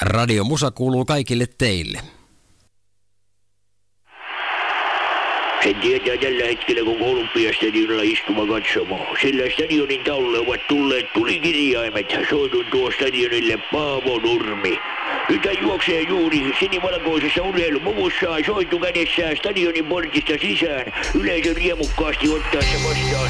Radio Musa kuuluu kaikille teille. Sen tietää tällä hetkellä, kun Olympiastadionilla istuma katsomaan. Sillä stadionin taululle ovat tulleet tulikirjaimet. Soitun tuo stadionille Paavo Nurmi. Nyt hän juoksee juuri sinivalkoisessa urheilumuvussaan soitu kädessään stadionin portista sisään. Yleisö riemukkaasti ottaa se vastaan